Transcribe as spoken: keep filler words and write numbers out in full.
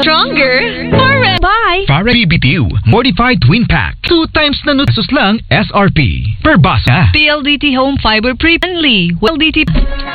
Stronger forever. Bye. Para B B T U Modified Twin Pack. Two times na nutsos lang S R P. Per bus na. P L D T Home Fiber Pre-Friendly. L D T